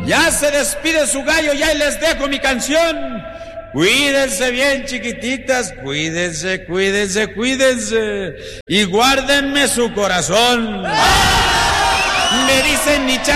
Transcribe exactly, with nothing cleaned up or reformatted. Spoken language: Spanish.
Ya se despide su gallo y ahí les dejo mi canción. Cuídense bien, chiquititas, cuídense, cuídense, cuídense. Y guárdenme su corazón. Me dicen ni